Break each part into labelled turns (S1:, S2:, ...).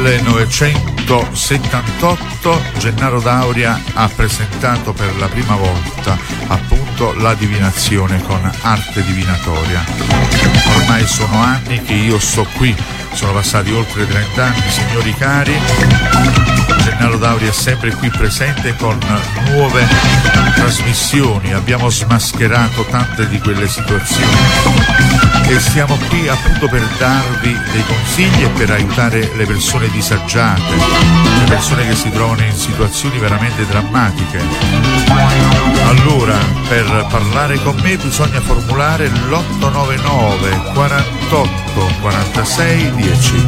S1: 1978 Gennaro D'Auria ha presentato per la prima volta appunto la divinazione con arte divinatoria. Ormai sono anni che io sto qui, sono passati oltre 30 anni, signori cari. Gennaro D'Auria è sempre qui presente con nuove trasmissioni, abbiamo smascherato tante di quelle situazioni e siamo qui appunto per darvi dei consigli e per aiutare le persone disagiate, le persone che si trovano in situazioni veramente drammatiche. Allora, per parlare con me bisogna formulare l'899 48 46 10.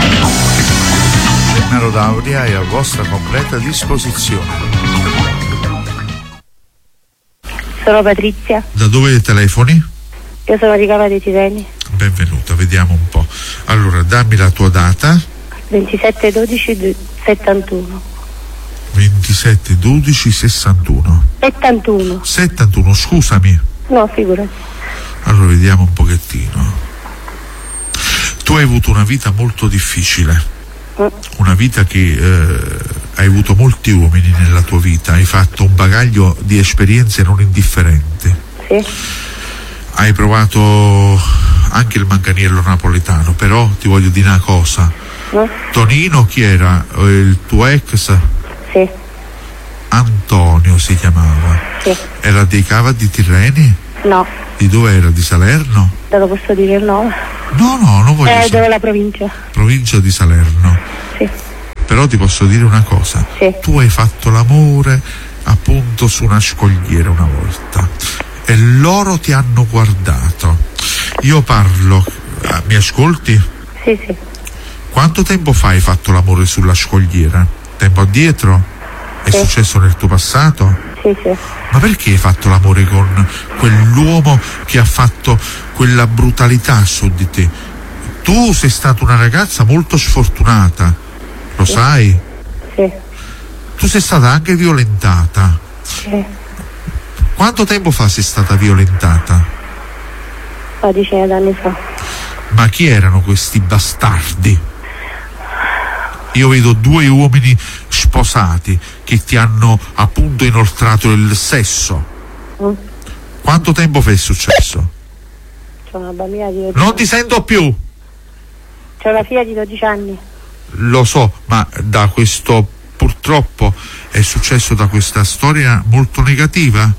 S1: Gennaro D'Auria è a vostra completa disposizione.
S2: Sono Patrizia.
S1: Da dove telefoni?
S2: Io sono di Cava dei Tirreni.
S1: Benvenuta, vediamo un po'. Allora, dammi la tua data.
S2: 27/12/71.
S1: 27/12/61.
S2: 71,
S1: scusami.
S2: No, figurati.
S1: Allora, vediamo un pochettino. Tu hai avuto una vita molto difficile. Una vita che hai avuto molti uomini nella tua vita, hai fatto un bagaglio di esperienze non indifferenti.
S2: Sì.
S1: Hai provato anche il manganiello napoletano, però ti voglio dire una cosa. Tonino chi era? Il tuo ex?
S2: Sì.
S1: Antonio si chiamava.
S2: Sì.
S1: Era dei Cava di Tirreni?
S2: No.
S1: Di dove era? Di Salerno?
S2: Te lo posso dire il nome?
S1: No, non voglio sapere.
S2: Dove la provincia?
S1: Provincia di Salerno.
S2: Sì.
S1: Però ti posso dire una cosa.
S2: Sì.
S1: Tu hai fatto l'amore appunto su una scogliera una volta e loro ti hanno guardato. Io parlo, mi ascolti?
S2: Sì, sì.
S1: Quanto tempo fa hai fatto l'amore sulla scogliera? Tempo addietro? È successo nel tuo passato?
S2: Sì, sì.
S1: Ma perché hai fatto l'amore con quell'uomo che ha fatto quella brutalità su di te? Tu sei stata una ragazza molto sfortunata, lo sai?
S2: Sì.
S1: Tu sei stata anche violentata.
S2: Sì.
S1: Quanto tempo fa sei stata violentata?
S2: 12 anni fa.
S1: Ma chi erano questi bastardi? Io vedo due uomini sposati che ti hanno appunto inoltrato il sesso. Quanto tempo fa è successo?
S2: C'ho una bambina di 12
S1: Non ti sento più.
S2: C'ho una figlia di 12 anni.
S1: Lo so, ma da questo purtroppo è successo da questa storia molto negativa.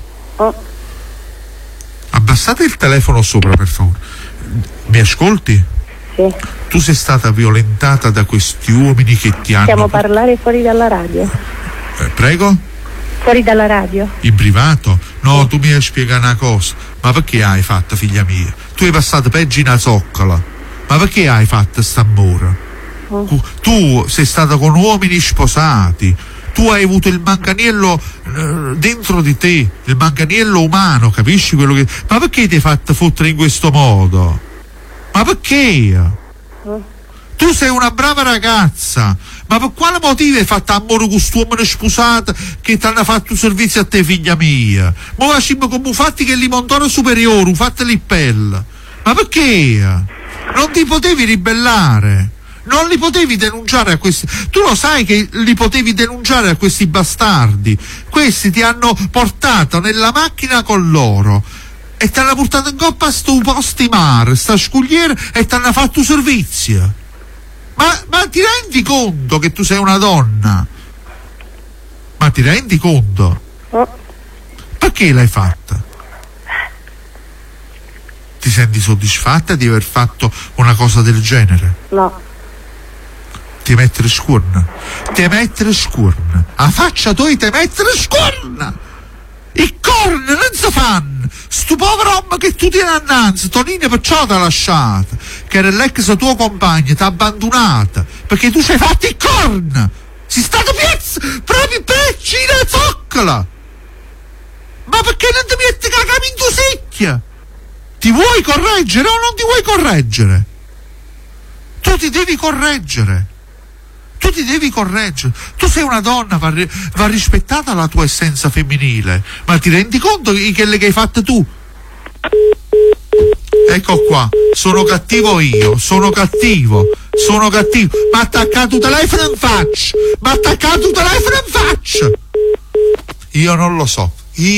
S1: Abbassate il telefono sopra, per favore. Mi ascolti?
S2: Sì.
S1: Tu sei stata violentata da questi uomini che ti hanno...
S2: Possiamo parlare fuori dalla radio?
S1: Prego?
S2: Fuori dalla radio?
S1: In privato? No, tu mi devi spiegare una cosa. Ma perché hai fatto, figlia mia? Tu hai passato peggio in una zoccola. Ma perché hai fatto st'amore? Tu sei stata con uomini sposati. Tu hai avuto il manganiello dentro di te, il manganiello umano, capisci quello che... Ma perché ti hai fatto fottere in questo modo? Ma perché? Tu sei una brava ragazza, ma per quale motivo hai fatto amore con quest'uomo sposato che ti hanno fatto un servizio a te, figlia mia? Ma facciamo come un fatti che li montano superiore, un fatto li pelle. Ma perché? Non ti potevi ribellare? Non li potevi denunciare a questi? Tu lo sai che li potevi denunciare a questi bastardi? Questi ti hanno portato nella macchina con loro e ti hanno portato in coppa a sto posto di mare, sta scugliera, e ti hanno fatto servizio. Ma ti rendi conto che tu sei una donna? Ma ti rendi conto? Perché l'hai fatta? Ti senti soddisfatta di aver fatto una cosa del genere?
S2: No.
S1: Ti mettere scuorna. Ti mettere scuorna. A faccia tua ti mettere scuorna. I corni non si fanno. Sto povero uomo che tu tieni annanzi, Tonino, perciò ti ha lasciata, che era l'ex tuo compagno, ti ha abbandonata perché tu sei fatto i corni. Sei stato proprio pecci in zoccola. Ma perché non ti metti la capa in tua secchia? Ti vuoi correggere o non ti vuoi correggere? Tu ti devi correggere. Tu ti devi correggere. Tu sei una donna, va rispettata la tua essenza femminile. Ma ti rendi conto di quelle che hai fatto tu? Ecco qua, sono cattivo io, sono cattivo. Sono cattivo. Ma attaccato il telefono in faccia. Io non lo so.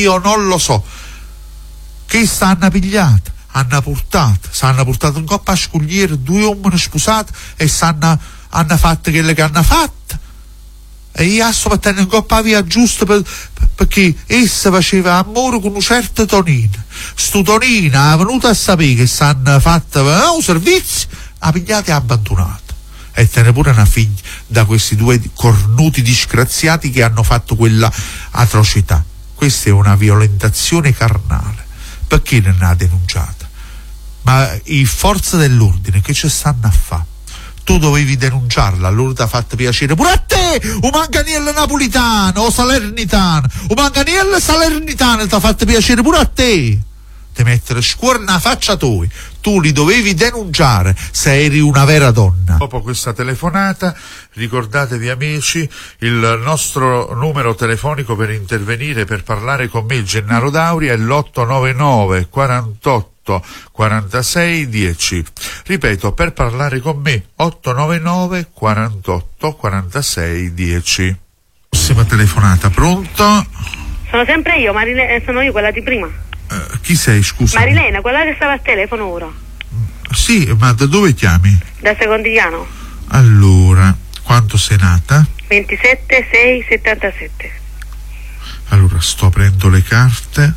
S1: Che stanno pigliata, hanno portato in coppa a scogliere 2 uomini sposati e hanno fatto quello che hanno fatto. E io sto mettendo in coppa via giusto perché essa faceva amore con un certo Tonino. Sto Tonino è venuto a sapere che s'hanno fatto un servizio, ha pigliato e ha abbandonato. E te ne pure una figlia da questi 2 cornuti disgraziati che hanno fatto quella atrocità. Questa è una violentazione carnale. Perché non ha denunciata? Ma i forze dell'ordine che ci stanno a fare? Tu dovevi denunciarla, allora ti ha fatto piacere pure a te, un manganiello napolitano o salernitano, un manganiello salernitano ti ha fatto piacere pure a te. Ti mettere scuola nella faccia tu li dovevi denunciare se eri una vera donna. Dopo questa telefonata, ricordatevi amici, il nostro numero telefonico per intervenire, per parlare con me, Gennaro Dauri, è l'899 48 46 10. Ripeto, per parlare con me, 899 48 46 10. Prossima telefonata, pronto?
S2: Sono sempre io, sono io quella di prima.
S1: Chi sei, scusa?
S2: Marilena, quella che stava al telefono ora.
S1: Sì, ma da dove chiami?
S2: Da Secondigliano.
S1: Allora, quando sei nata?
S2: 27/6/77.
S1: Allora, sto aprendo le carte.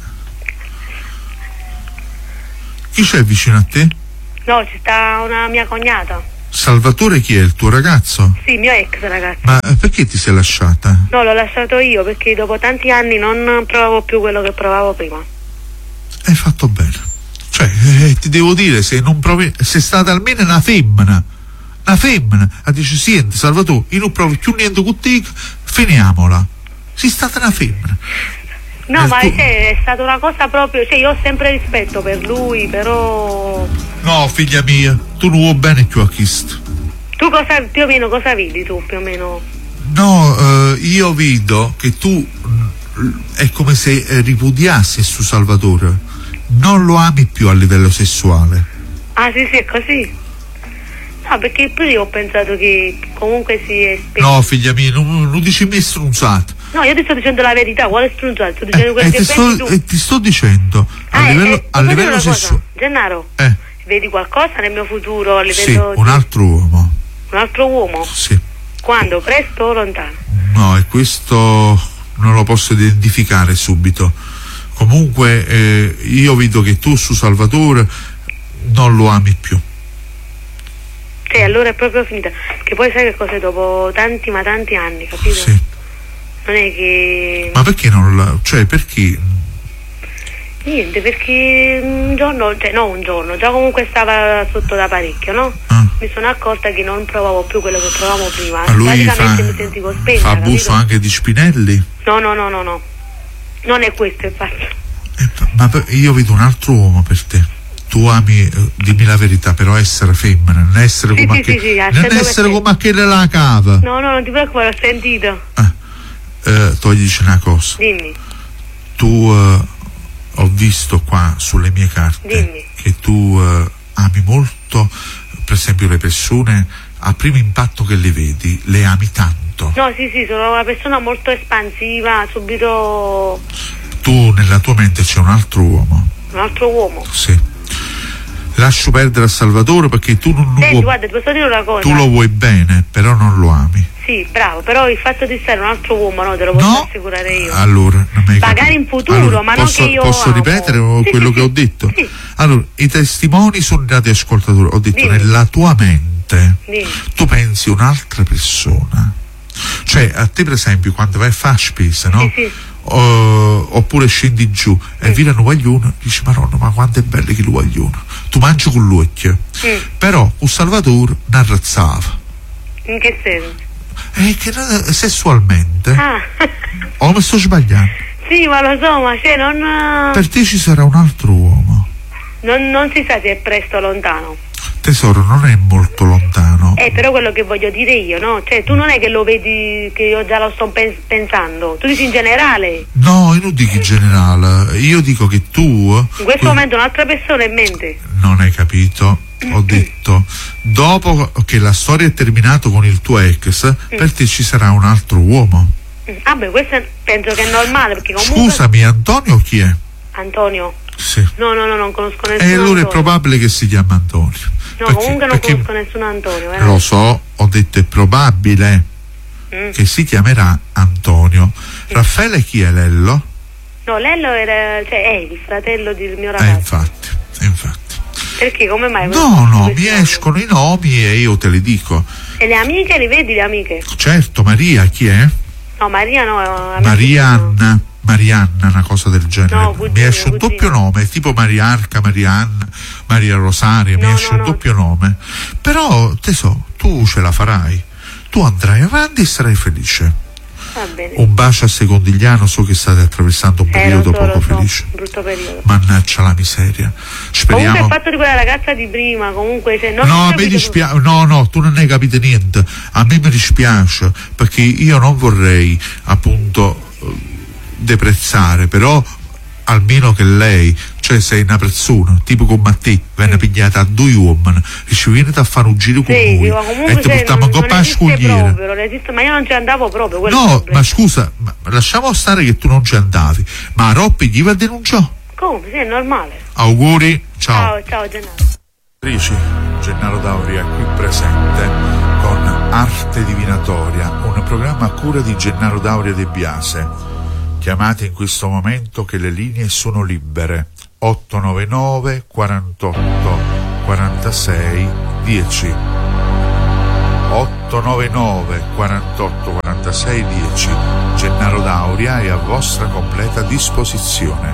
S1: Chi c'è vicino a te?
S2: No, ci sta una mia cognata.
S1: Salvatore chi è? Il tuo ragazzo?
S2: Sì, mio ex ragazzo.
S1: Ma perché ti sei lasciata?
S2: No, l'ho lasciato io perché dopo tanti anni non provavo più quello che provavo prima.
S1: Hai fatto bene. Cioè, ti devo dire, se non provi, sei stata almeno una femmina, a dice, senti Salvatore, io non provo più niente con te, finiamola. Sei stata una femmina.
S2: No, ma è stata una cosa proprio, io ho sempre rispetto per lui, però...
S1: No, figlia mia, tu non vuoi bene più a Chist.
S2: Tu più o meno cosa vedi tu, più o meno?
S1: No, io vedo che tu è come se ripudiassi su Salvatore. Non lo ami più a livello sessuale.
S2: Ah sì, è così. No, perché pure io ho pensato che comunque si è spento.
S1: No, figlia mia, non dici me stronzato.
S2: No, io ti sto dicendo la verità, quale stronzato? Sto dicendo quello che pensi tu.
S1: Ti sto dicendo, a livello sessuale.
S2: Gennaro, vedi qualcosa nel mio futuro a livello
S1: sì, un altro uomo.
S2: Un altro uomo?
S1: Sì.
S2: Quando? Presto o lontano?
S1: No, e questo non lo posso identificare subito. Comunque io vedo che tu su Salvatore non lo ami più.
S2: Sì, allora è proprio finita. Che poi sai che cos'è dopo tanti anni, capito?
S1: Sì.
S2: Non è che...
S1: Ma perché non la... cioè perché...
S2: Niente, perché un giorno, già comunque stava sotto da parecchio, no? Mi sono accorta che non provavo più quello che provavo prima.
S1: Ma lui
S2: praticamente mi sentivo spenta.
S1: Fa abuso anche di Spinelli?
S2: No. Non è questo il fatto.
S1: Ma io vedo un altro uomo per te. Tu ami, dimmi la verità, però essere femmina, non essere come come quella la cava.
S2: No, non ti preoccupare, l'ho sentito.
S1: Toglici una cosa.
S2: Dimmi.
S1: Tu ho visto qua sulle mie carte che tu ami molto, per esempio, le persone a primo impatto che le vedi, le ami tanto.
S2: No, sì, sono una persona molto espansiva, subito.
S1: Tu nella tua mente c'è un altro uomo.
S2: Un altro uomo?
S1: Sì. Lascio perdere a Salvatore perché tu non lo vuoi.
S2: Guarda, ti posso dire una cosa.
S1: Tu lo vuoi bene, però non lo ami.
S2: Sì, bravo, però il fatto di stare un altro uomo, no, te lo posso assicurare io.
S1: Allora, non mi hai
S2: magari
S1: capito.
S2: in futuro,
S1: allora,
S2: ma non che io
S1: posso ripetere quello che ho detto?
S2: Sì.
S1: Allora, i testimoni sono dati ascoltatori. Ho detto, nella tua mente tu pensi un'altra persona. Cioè, a te per esempio, quando vai a fare spesa, no?
S2: Sì.
S1: Oppure scendi giù e vedi un guaglione, dici Maronna, ma quanto è bello che il guaglione, tu mangi con l'occhio, però un Salvatore ne arrazzava.
S2: In che senso?
S1: Che sessualmente o mi sto sbagliando?
S2: Sì, ma lo so, ma non
S1: per te ci sarà un altro uomo,
S2: non si sa se è presto o lontano.
S1: Tesoro, non è molto lontano.
S2: Però quello che voglio dire io, no? Cioè, tu non è che lo vedi, che io già lo sto pensando. Tu dici in generale?
S1: No, io non dico in generale. Io dico che tu...
S2: In questo momento un'altra persona in mente.
S1: Non hai capito? ho detto, dopo che la storia è terminata con il tuo ex, per te ci sarà un altro uomo.
S2: Beh, questo penso che è normale, perché comunque...
S1: Scusami, Antonio chi è?
S2: Antonio?
S1: Sì.
S2: No, non conosco nessuno.
S1: E allora
S2: Antonio.
S1: è probabile che si chiama Antonio.
S2: No, comunque non conosco nessuno Antonio.
S1: Lo so, ho detto è probabile che si chiamerà Antonio. Raffaele chi è Lello?
S2: No, Lello è il fratello del mio ragazzo.
S1: Infatti.
S2: Perché come mai?
S1: No, mi escono i nomi e io te li dico.
S2: E le amiche, li vedi le amiche?
S1: Certo, Maria chi è?
S2: No, Maria no.
S1: Marianna, una cosa del genere.
S2: No, cugino,
S1: mi esce un doppio nome, tipo Mariarca, Marianna, Maria Rosaria, mi esce un doppio nome. Però, tu ce la farai. Tu andrai avanti e sarai felice.
S2: Va bene.
S1: Un bacio a Secondigliano, so che state attraversando un periodo poco felice.
S2: Un brutto periodo.
S1: Mannaggia la miseria. Speriamo.
S2: Comunque il fatto di quella ragazza di prima, comunque
S1: no, mi dispiace. No, tu non hai capito niente. A me mi dispiace, perché io non vorrei appunto deprezzare, però almeno che lei, cioè sei una persona tipo come a te, venne pigliata a due uomini, dice vieni a fare un giro con noi e ti portiamo in coppa a scogliere.
S2: Ma io non ci andavo proprio.
S1: No, ma scusa, lasciamo stare che tu non ci andavi, ma Roppi gli va a denunciare.
S2: Come? Sì, è normale.
S1: Auguri, ciao.
S2: Ciao Gennaro.
S1: Gennaro Dauria qui presente con Arte Divinatoria, un programma a cura di Gennaro Dauria De Biase. Chiamate in questo momento che le linee sono libere. 899 48 46 10. 899 48 46 10. Gennaro Dauria è a vostra completa disposizione.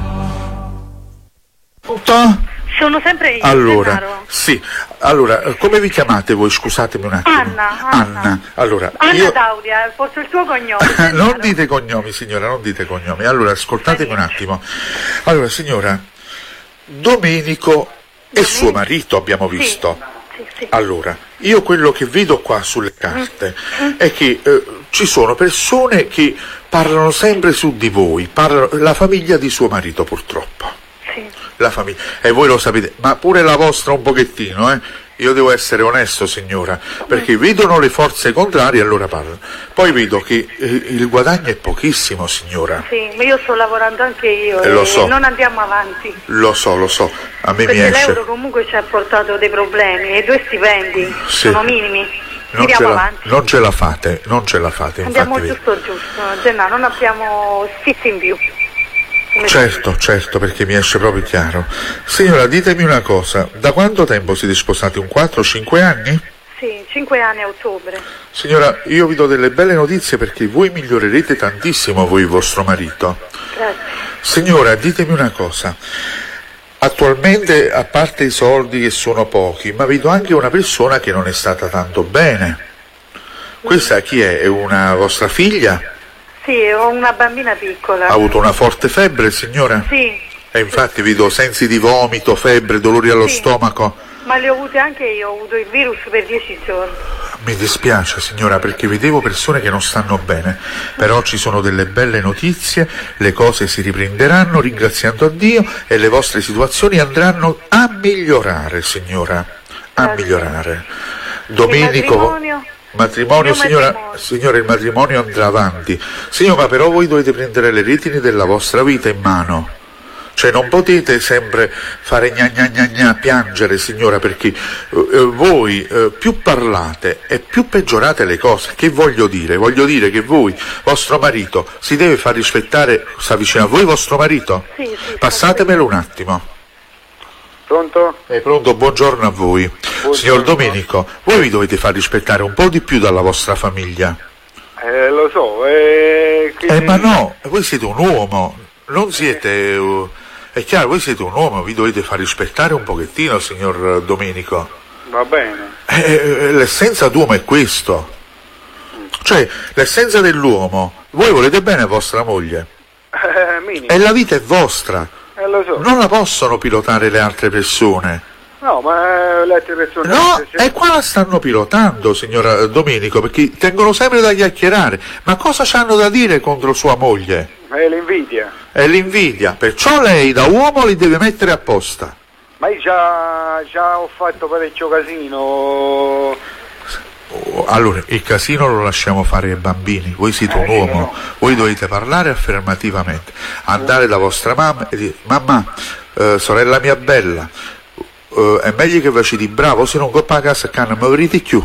S2: Sono sempre io.
S1: Allora,
S2: Gennaro.
S1: sì. Allora, come vi chiamate voi? Scusatemi un attimo.
S2: Anna.
S1: Allora,
S2: Anna Dauria, forse il tuo cognome.
S1: Non dite cognomi, signora, non dite cognomi. Allora, ascoltatemi un attimo. Allora, signora, Domenico è suo marito, abbiamo visto.
S2: Sì.
S1: Allora, io quello che vedo qua sulle carte è che ci sono persone che parlano sempre su di voi, la famiglia di suo marito purtroppo. La famiglia, e voi lo sapete, ma pure la vostra un pochettino, io devo essere onesto signora, perché vedono le forze contrarie e allora parlano. Poi vedo che il guadagno è pochissimo signora.
S2: Sì, ma io sto lavorando anche io
S1: lo so.
S2: Non andiamo avanti.
S1: Lo so, a me
S2: perché
S1: mi esce.
S2: l'euro comunque ci ha portato dei problemi e 2 stipendi sono minimi.
S1: Non ce la fate.
S2: Andiamo giusto, Gennaro, non abbiamo sfizi in più.
S1: Certo, perché mi esce proprio chiaro. Signora, ditemi una cosa, da quanto tempo siete sposati? Un 4-5 anni?
S2: Sì, 5 anni a ottobre.
S1: Signora, io vi do delle belle notizie perché voi migliorerete tantissimo voi e vostro marito.
S2: Grazie.
S1: Signora, ditemi una cosa. Attualmente, a parte i soldi che sono pochi, ma vedo anche una persona che non è stata tanto bene. Questa chi è? È una vostra figlia?
S2: Sì, ho una bambina piccola.
S1: Ha avuto una forte febbre, signora?
S2: Sì.
S1: E infatti vedo sensi di vomito, febbre, dolori allo stomaco.
S2: Ma le ho avute anche io, ho avuto il virus per 10 giorni.
S1: Mi dispiace signora, perché vedevo persone che non stanno bene, però ci sono delle belle notizie, le cose si riprenderanno ringraziando a Dio e le vostre situazioni andranno a migliorare, signora, a migliorare. Domenico... Matrimonio, signora, il matrimonio andrà avanti. Signora, ma però voi dovete prendere le redini della vostra vita in mano. Cioè non potete sempre fare gna piangere, signora, perché voi più parlate e più peggiorate le cose. Che voglio dire? Voglio dire che voi, vostro marito, si deve far rispettare. Sta vicino a voi vostro marito?
S2: Sì.
S1: Passatemelo un attimo.
S3: Pronto?
S1: Pronto, buongiorno a voi. Buongiorno. Signor Domenico, voi vi dovete far rispettare un po' di più dalla vostra famiglia.
S3: Lo so,
S1: ma no, voi siete un uomo, non siete... è chiaro, voi siete un uomo, vi dovete far rispettare un pochettino, signor Domenico.
S3: Va bene.
S1: L'essenza d'uomo è questo. Cioè, l'essenza dell'uomo, voi volete bene a vostra moglie. E la vita è vostra.
S3: Lo so.
S1: Non la possono pilotare le altre persone.
S3: No, ma le altre persone...
S1: No, e qua la stanno pilotando, signora Domenico, perché tengono sempre da chiacchierare. Ma cosa c'hanno da dire contro sua moglie?
S3: È l'invidia.
S1: È l'invidia, perciò lei da uomo li deve mettere apposta.
S3: Ma io già ho fatto parecchio casino.
S1: Allora, il casino lo lasciamo fare ai bambini, voi siete un uomo,
S3: no.
S1: voi dovete parlare affermativamente, andare da vostra mamma e dire: mamma, sorella mia bella, è meglio che facete bravo, se non coppa a casa che non mi avrete più.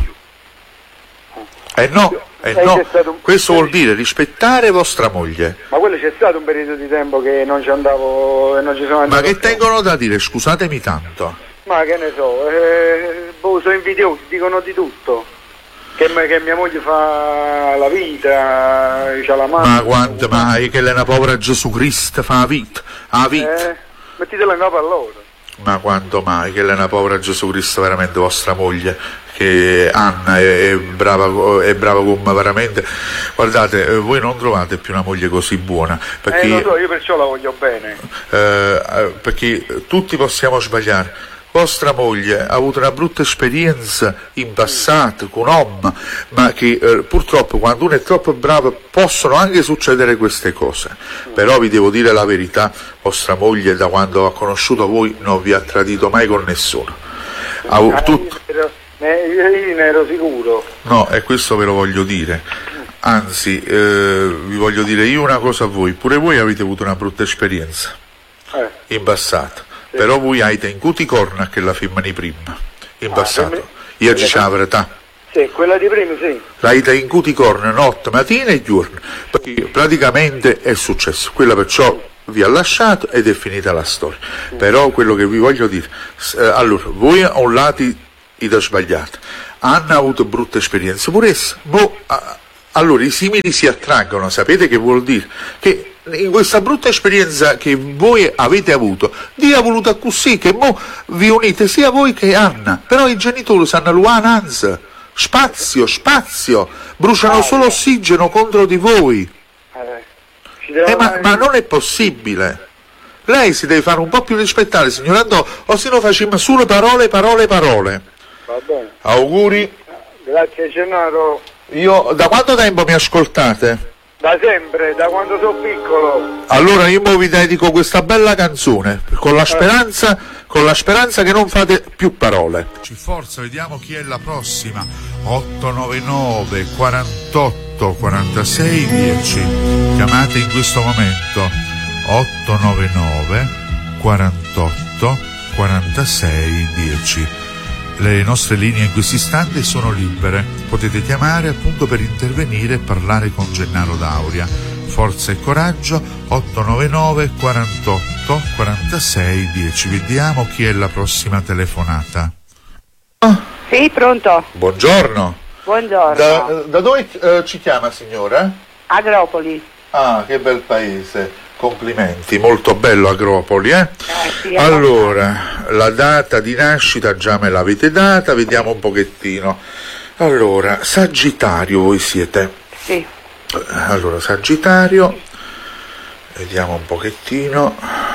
S1: No, questo vuol dire rispettare vostra moglie.
S3: Ma quello c'è stato un periodo di tempo che non ci andavo e non ci sono andato.
S1: Ma che tengono da dire, scusatemi tanto?
S3: Ma che ne so, sono invidiosi, dicono di tutto. Che mia moglie fa la vita, c'ha la mano.
S1: Ma quanto mai che lei è una povera Gesù Cristo fa la vita?
S3: Mettitela in capo a loro.
S1: Ma quanto mai che lei è una povera Gesù Cristo, veramente vostra moglie, che Anna è brava come veramente. Guardate, voi non trovate più una moglie così buona, perché
S3: lo so, io perciò la voglio bene.
S1: Perché tutti possiamo sbagliare. Vostra moglie ha avuto una brutta esperienza in passato con un uomo, ma che purtroppo quando uno è troppo bravo possono anche succedere queste cose. Però vi devo dire la verità, vostra moglie da quando ha conosciuto voi non vi ha tradito mai con nessuno.
S3: Io ne ero sicuro.
S1: No, e questo ve lo voglio dire. Anzi, vi voglio dire io una cosa a voi, pure voi avete avuto una brutta esperienza in passato. Però voi avete in cuti corna che la femmina prima, in passato. Io dicevo la verità.
S3: Sì, quella di prima, sì.
S1: L'avete in cuti corna notte, mattina e giorno, perché praticamente è successo. Quella perciò vi ha lasciato ed è finita la storia. Però quello che vi voglio dire, allora, voi a un lato avete sbagliato, Anna ha avuto brutte esperienze, pure essa. Allora i simili si attraggono, sapete che vuol dire? Che in questa brutta esperienza che voi avete avuto, Dio ha voluto così, che mo vi unite sia voi che Anna, però i genitori sanno l'uananza, spazio, bruciano solo ossigeno contro di voi. Ma non è possibile. Lei si deve fare un po' più rispettare, signor Andò, o se no facciamo solo parole.
S3: Va bene.
S1: Auguri.
S3: Grazie Gennaro.
S1: Io, da quanto tempo mi ascoltate?
S3: Da sempre, da quando sono piccolo.
S1: Allora io vi dedico questa bella canzone, con la speranza che non fate più parole. Ci forza, vediamo chi è la prossima. 899 48 46 10. Chiamate in questo momento. 899 48 46 10. Le nostre linee in questo istante sono libere, potete chiamare appunto per intervenire e parlare con Gennaro D'Auria. Forza e coraggio, 899 48 46 10. Vediamo chi è la prossima telefonata.
S4: Sì, pronto?
S1: Buongiorno.
S4: Buongiorno.
S1: Da dove ci chiama, signora?
S4: Agropoli.
S1: Ah, che bel paese. Complimenti, molto bello Agropoli,
S4: sì,
S1: allora, la data di nascita già me l'avete data, vediamo un pochettino. Allora, Sagittario voi siete?
S4: Sì.
S1: Allora, Sagittario, vediamo un pochettino.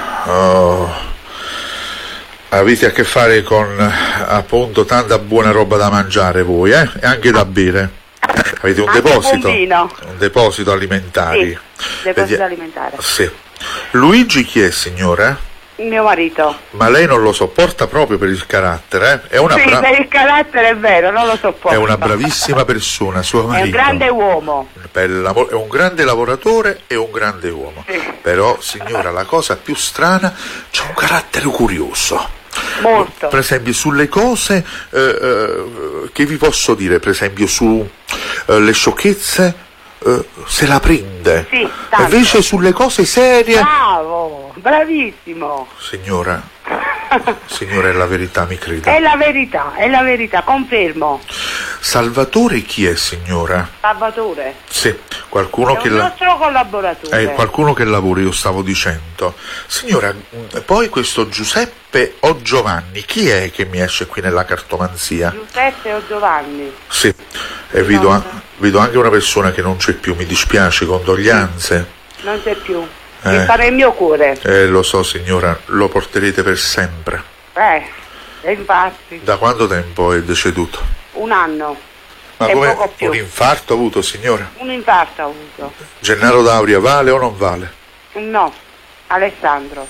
S1: Avete a che fare con appunto tanta buona roba da mangiare voi, e anche da bere. Avete un deposito alimentare.
S4: Sì, deposito alimentare.
S1: Sì. Luigi chi è, signora?
S4: Il mio marito.
S1: Ma lei non lo sopporta proprio per il carattere, eh?
S4: Per il carattere è vero, non lo sopporta.
S1: È una bravissima persona, suo marito.
S4: È un grande uomo.
S1: È un grande lavoratore e un grande uomo.
S4: Sì.
S1: Però, signora, la cosa più strana, c'ha un carattere curioso.
S4: Molto.
S1: Per esempio sulle cose che vi posso dire, per esempio su le sciocchezze se la prende.
S4: Sì, tanto.
S1: Invece sulle cose serie
S4: bravo, bravissimo.
S1: signora è la verità, mi creda.
S4: È la verità, confermo.
S1: Salvatore chi è, signora?
S4: Salvatore.
S1: Sì, qualcuno
S4: È
S1: che
S4: un nostro collaboratore.
S1: qualcuno che lavora, io stavo dicendo. Signora, poi questo Giuseppe o Giovanni, chi è che mi esce qui nella cartomanzia?
S4: Giuseppe o Giovanni?
S1: Sì, e vedo anche una persona che non c'è più, mi dispiace, condoglianze.
S4: Non c'è più. Mi pare il mio cuore.
S1: Lo so, signora, lo porterete per sempre.
S4: E infatti.
S1: Da quanto tempo è deceduto?
S4: Un anno.
S1: Ma
S4: e
S1: come
S4: poco più.
S1: un infarto ha avuto, signora?
S4: Un infarto ha avuto.
S1: Gennaro D'Auria vale o non vale?
S4: No, Alessandro.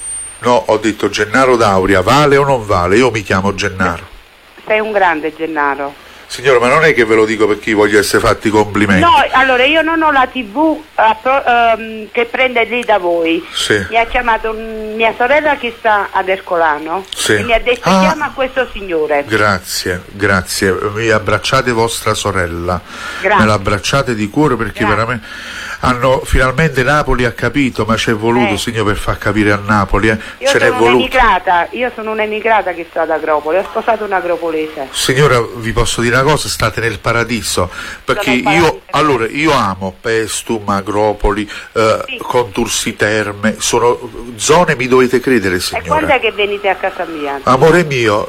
S1: No, ho detto Gennaro D'Auria, vale o non vale? Io mi chiamo Gennaro.
S4: Sei un grande Gennaro.
S1: Signora, ma non è che ve lo dico perché voglio essere fatti complimenti.
S4: No, allora io non ho la TV che prende lì da voi.
S1: Sì.
S4: Mi ha chiamato mia sorella che sta ad Ercolano.
S1: Sì.
S4: E mi ha detto chiama questo signore.
S1: Grazie, mi abbracciate vostra sorella.
S4: Grazie.
S1: Me l'abbracciate di cuore perché veramente finalmente Napoli ha capito, ma ci è voluto, signor, per far capire a Napoli. Ce n'è voluto.
S4: Io sono un'emigrata che sto ad Agropoli, ho sposato un agropolese.
S1: Signora, vi posso dire una cosa, state nel paradiso, perché io amo Pestum, Agropoli, Contursi Terme, sono zone, mi dovete credere, signora.
S4: E quando è che venite a casa mia?
S1: Amore mio,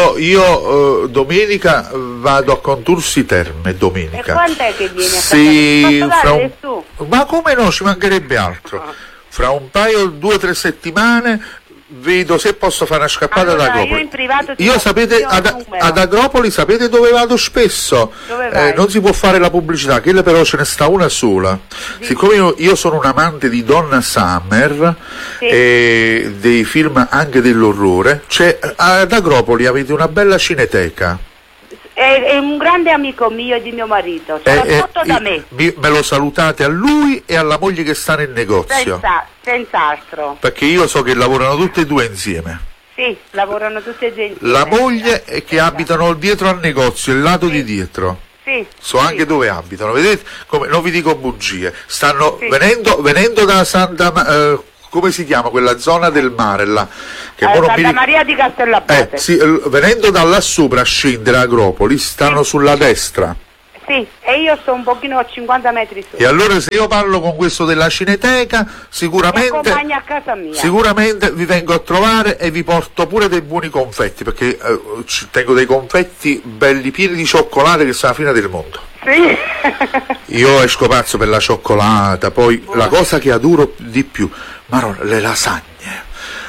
S1: io domenica vado a Contursi Terme, domenica.
S4: E quando è che vieni a casa mia?
S1: Ma come no, ci mancherebbe altro. Fra un paio, 2 o 3 settimane vedo se posso fare una scappata ad Agropoli.
S4: Io in privato
S1: sapete, ad Agropoli sapete dove vado spesso?
S4: Dove vai?
S1: Non si può fare la pubblicità, quella però ce ne sta una sola. Siccome io sono un amante di Donna Summer e dei film anche dell'orrore, ad Agropoli avete una bella cineteca.
S4: È un grande amico mio e di mio marito, soprattutto da me.
S1: Me lo salutate a lui e alla moglie che sta nel negozio.
S4: Senz'altro.
S1: Perché io so che lavorano tutte e due insieme.
S4: Sì, lavorano tutte e due insieme.
S1: La moglie è che abitano dietro al negozio, il lato di dietro.
S4: Sì.
S1: So anche dove abitano, vedete? Non vi dico bugie. Stanno venendo da Santa come si chiama quella zona del mare là? Che
S4: Santa Maria di Castellabate.
S1: Venendo da là sopra a scendere a Agropoli, stanno sulla destra.
S4: Sì, e io sto un pochino a 50 metri su.
S1: E allora se io parlo con questo della cineteca, sicuramente
S4: a casa mia.
S1: Sicuramente vi vengo a trovare e vi porto pure dei buoni confetti, perché tengo dei confetti belli pieni di cioccolate che sono la fine del mondo.
S4: Sì.
S1: Io esco pazzo per la cioccolata, poi la cosa che adoro di più, le lasagne.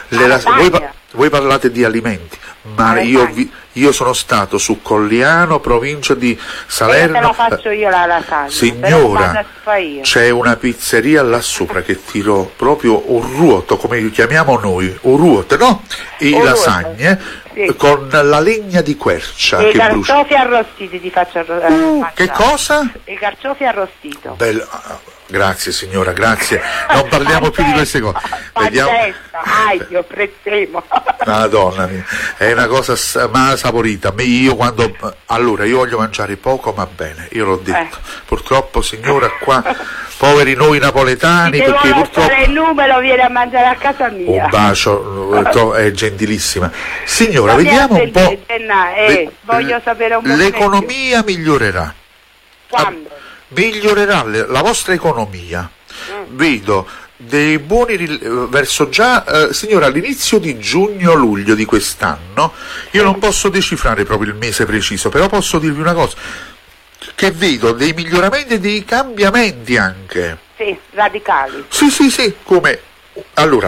S1: Voi parlate di alimenti, ma io sono stato su Colliano, provincia di Salerno.
S4: Te la faccio io la lasagna.
S1: Signora, c'è una pizzeria là sopra che tiro proprio un ruoto, come chiamiamo noi, un ruoto, no? Lasagne con la legna di quercia.
S4: E i carciofi arrostiti ti faccio arrostire.
S1: Che cosa?
S4: I carciofi arrostito.
S1: Bello. Grazie signora, grazie. Non parliamo più di queste cose. Vediamo.
S4: Io prezzemo.
S1: Madonna mia, è una cosa saporita. Io voglio mangiare poco ma bene, io l'ho detto. Purtroppo signora qua, poveri noi napoletani, perché purtroppo
S4: il numero viene a mangiare a casa mia.
S1: Un bacio, è gentilissima. Signora, vediamo un po'.
S4: Voglio sapere un po'.
S1: L'economia migliorerà.
S4: Quando?
S1: Migliorerà la vostra economia. Vedo dei buoni verso signora, all'inizio di giugno-luglio di quest'anno, io non posso decifrare proprio il mese preciso, però posso dirvi una cosa, che vedo dei miglioramenti e dei cambiamenti anche.
S4: Sì, radicali.
S1: Sì, come allora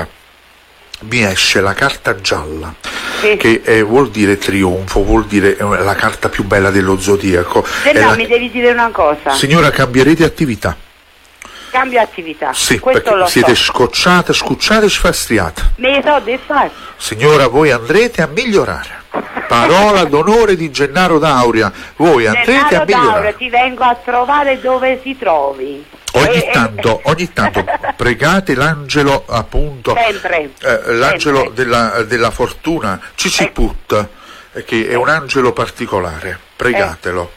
S1: mi esce la carta gialla, che vuol dire trionfo, vuol dire la carta più bella dello zodiaco.
S4: Mi devi dire una cosa.
S1: Signora, cambierete attività.
S4: Cambio attività.
S1: Sì,
S4: questo
S1: perché siete scocciate, scucciate e sfastriate.
S4: Me so di fare.
S1: Signora, voi andrete a migliorare. Parola d'onore di Gennaro D'Auria. Voi andrete a migliorare.
S4: D'Auria, ti vengo a trovare dove si trovi.
S1: Ogni tanto pregate l'angelo, appunto, l'angelo della fortuna, Ciciput, che è un angelo particolare, pregatelo.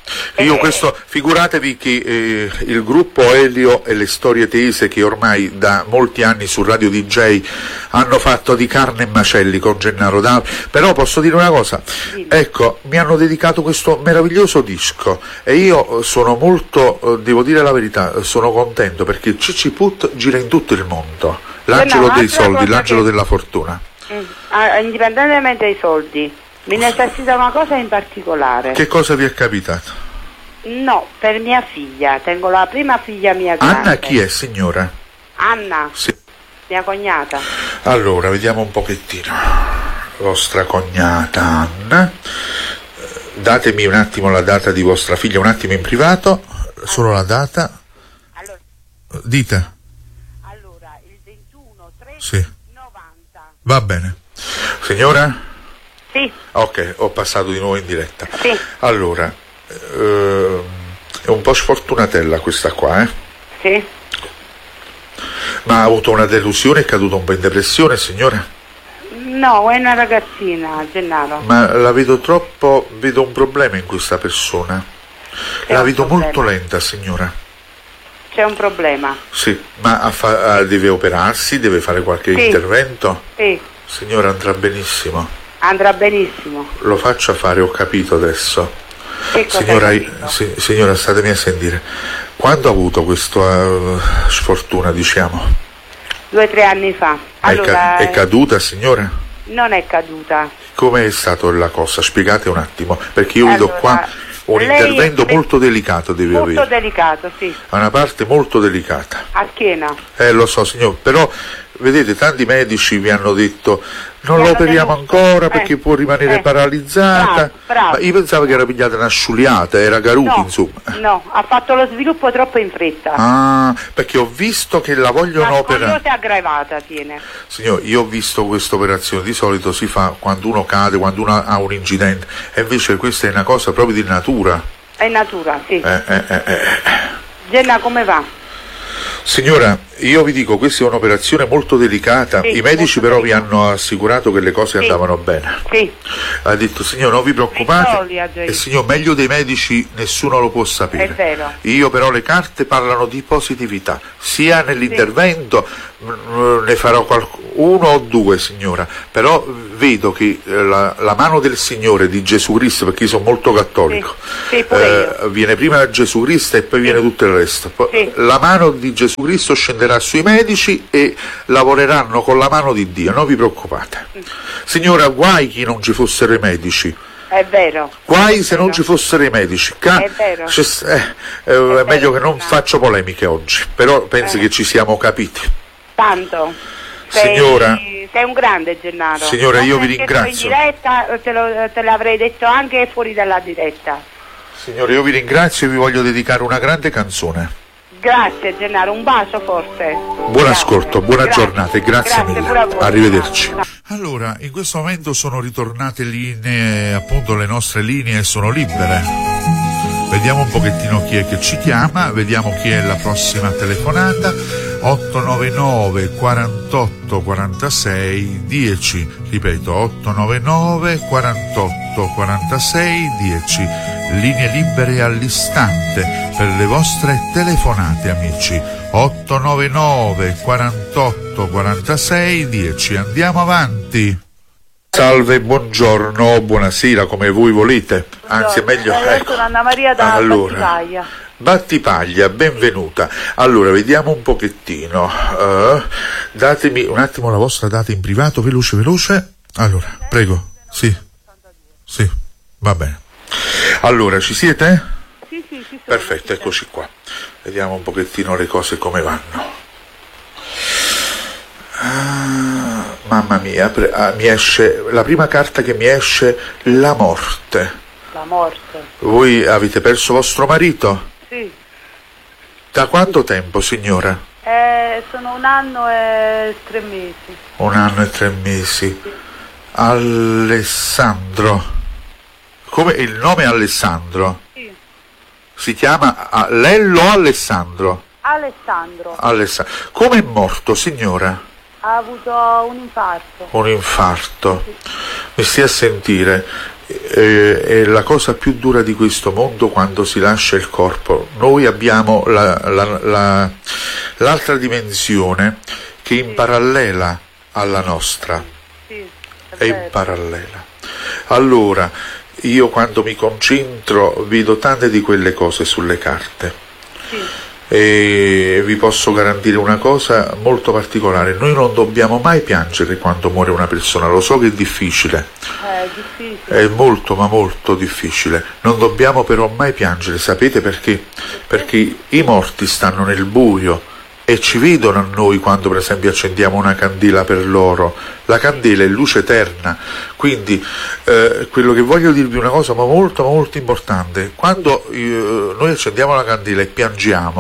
S1: Figuratevi che il gruppo Elio e le storie tese, che ormai da molti anni su Radio DJ hanno fatto di carne e macelli con Gennaro D'Auria, però posso dire una cosa, mi hanno dedicato questo meraviglioso disco e io sono molto, devo dire la verità, sono contento perché Ciciput gira in tutto il mondo, l'angelo dei soldi, l'angelo della fortuna.
S4: Indipendentemente dai soldi, mi necessita una cosa in particolare.
S1: Che cosa vi è capitato?
S4: No, per mia figlia, tengo la prima figlia mia grande.
S1: Anna chi è, signora?
S4: Anna?
S1: Sì.
S4: Mia cognata.
S1: Allora, vediamo un pochettino. Vostra cognata Anna. Datemi un attimo la data di vostra figlia, un attimo in privato, solo la data.
S4: Allora,
S1: dite.
S4: Allora, il 21/3/90.
S1: Va bene. Signora?
S2: Sì.
S1: Ok, ho passato di nuovo in diretta.
S2: Sì.
S1: Allora, è un po' sfortunatella questa qua,
S2: Sì.
S1: Ma ha avuto una delusione, è caduta un po' in depressione, signora?
S4: No, è una ragazzina, Gennaro.
S1: Ma la vedo vedo un problema in questa persona. La vedo molto lenta, signora.
S4: C'è un problema.
S1: Sì, ma deve operarsi, deve fare qualche intervento?
S4: Sì.
S1: Signora, andrà benissimo.
S4: Andrà benissimo.
S1: Lo faccia fare, ho capito adesso.
S4: Che cosa
S1: Signora, signora, statemi a sentire. Quando ha avuto questa sfortuna, diciamo?
S4: 2 o 3 anni fa. Allora,
S1: è caduta, signora?
S4: Non è caduta.
S1: Come è stata la cosa? Spiegate un attimo, perché io vedo qua un intervento molto delicato deve avere.
S4: Molto delicato, sì.
S1: Ha una parte molto delicata.
S4: A schiena.
S1: Lo so, signor, però vedete, tanti medici vi hanno detto non lo operiamo ancora perché può rimanere paralizzata.
S4: Bravo.
S1: Ma io pensavo che era pigliata una sciuliata, era caduti, insomma.
S4: No, ha fatto lo sviluppo troppo in fretta.
S1: Ah, perché ho visto che la vogliono operare.
S4: La scoliosi aggravata tiene.
S1: Signor, io ho visto questa operazione, di solito si fa quando uno cade, quando uno ha un incidente, e invece questa è una cosa proprio di natura.
S4: È natura, sì. Genna, come va?
S1: Signora, io vi dico, questa è un'operazione molto delicata, i medici però vi hanno assicurato che le cose andavano bene.
S4: Sì.
S1: Ha detto, signor, non vi preoccupate, e signor, meglio dei medici nessuno lo può sapere.
S4: È vero.
S1: Io però le carte parlano di positività, sia nell'intervento, ne farò uno o due, signora, però vedo che la mano del Signore, di Gesù Cristo, perché io sono molto cattolico, viene prima Gesù Cristo e poi viene tutto il resto. La mano di Gesù Cristo scenderà sui medici e lavoreranno con la mano di Dio, non vi preoccupate. Signora, guai chi non ci fossero i medici.
S4: È vero.
S1: Guai se non ci fossero i medici.
S4: È vero.
S1: È meglio che non faccio polemiche oggi, però penso che ci siamo capiti.
S4: Tanto.
S1: Signora,
S4: sei un grande, Gennaro.
S1: Signora, io vi ringrazio.
S4: In diretta te l'avrei detto anche fuori dalla diretta.
S1: Signore, io vi ringrazio e vi voglio dedicare una grande canzone.
S4: Grazie Gennaro, un bacio forse.
S1: Buon ascolto, buona giornata e grazie mille. Arrivederci.
S4: Grazie.
S1: Allora, in questo momento sono ritornate linee, appunto le nostre linee sono libere. Vediamo un pochettino chi è che ci chiama, vediamo chi è la prossima telefonata. 899 48 46 10, ripeto 899 48 46 10, linee libere all'istante per le vostre telefonate, amici. 899 48 46 10, andiamo avanti. Salve, buongiorno, buonasera, come voi volete, anzi è meglio, ecco.
S4: Sono Anna Maria da Battipaglia.
S1: Battipaglia, benvenuta. Allora, vediamo un pochettino. Datemi un attimo la vostra data in privato, veloce. Allora, prego. Sì, va bene. Allora, ci siete?
S4: Sì, ci sono.
S1: Perfetto, eccoci qua. Vediamo un pochettino le cose come vanno. Mamma mia, mi esce, la prima carta che mi esce, la morte.
S4: La morte.
S1: Voi avete perso vostro marito?
S4: Sì.
S1: Da quanto tempo, signora?
S4: Sono 1 anno e 3 mesi.
S1: 1 anno e 3 mesi.
S4: Sì.
S1: Alessandro. Come il nome è Alessandro?
S4: Sì.
S1: Si chiama Lello Alessandro?
S4: Alessandro.
S1: Come è morto, signora?
S4: Ha avuto un infarto.
S1: Un infarto.
S4: Sì.
S1: Mi stia a sentire. È la cosa più dura di questo mondo quando si lascia il corpo. Noi abbiamo l'altra dimensione che è in parallela alla nostra.
S4: Sì,
S1: è in parallela. Allora, io quando mi concentro vedo tante di quelle cose sulle carte.
S4: Sì.
S1: E vi posso garantire una cosa molto particolare: noi non dobbiamo mai piangere quando muore una persona, lo so che è difficile, è molto ma molto difficile, non dobbiamo però mai piangere, sapete perché? Perché i morti stanno nel buio e ci vedono a noi quando per esempio accendiamo una candela per loro. La candela è luce eterna, quindi quello che voglio dirvi è una cosa ma molto importante: quando noi accendiamo la candela e piangiamo,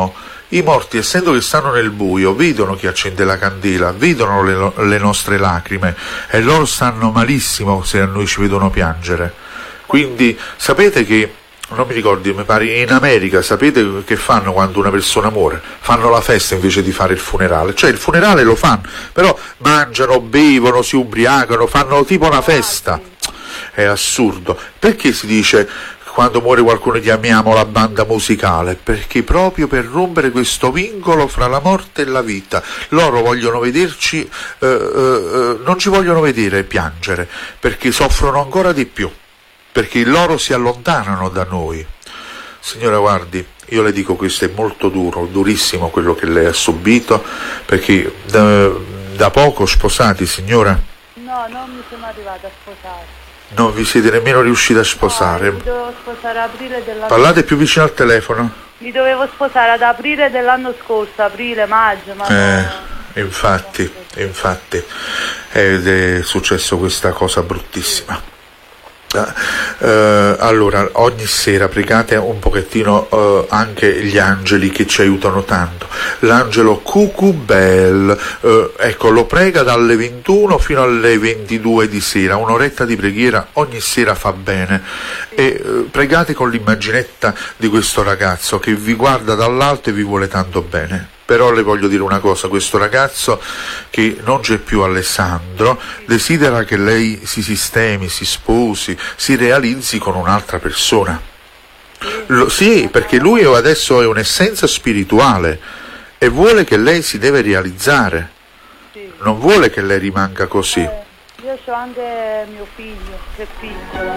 S1: I morti, essendo che stanno nel buio, vedono chi accende la candela, vedono le nostre lacrime e loro stanno malissimo se a noi ci vedono piangere. Quindi sapete che, non mi ricordo, mi pare in America, sapete che fanno quando una persona muore? Fanno la festa invece di fare il funerale. Cioè il funerale lo fanno, però mangiano, bevono, si ubriacano, fanno tipo una festa. È assurdo. Perché si dice quando muore qualcuno chiamiamo la banda musicale? Perché proprio per rompere questo vincolo fra la morte e la vita. Loro vogliono vederci, non ci vogliono vedere piangere, perché soffrono ancora di più, perché loro si allontanano da noi. Signora, guardi, io le dico, questo è molto duro, durissimo quello che lei ha subito, perché da poco sposati, signora?
S4: No, non mi sono arrivata a sposare.
S1: Non vi siete nemmeno riusciti a sposare?
S4: No, mi dovevo sposare ad aprile dell'anno.
S1: Parlate più vicino al telefono?
S4: Mi dovevo sposare ad aprile dell'anno scorso, aprile, maggio, ma
S1: infatti, ed è successo questa cosa bruttissima. Allora, ogni sera pregate un pochettino anche gli angeli che ci aiutano tanto. L'angelo Cucubel, ecco, lo prega dalle 21 fino alle 22 di sera, un'oretta di preghiera ogni sera fa bene. E pregate con l'immaginetta di questo ragazzo che vi guarda dall'alto e vi vuole tanto bene. Però le voglio dire una cosa, questo ragazzo che non c'è più, Alessandro, desidera che lei si sistemi, si sposi, si realizzi con un'altra persona. Sì, perché lui adesso è un'essenza spirituale e vuole che lei si deve realizzare, non vuole che lei rimanga così.
S4: Io ho anche mio figlio, che è piccolo.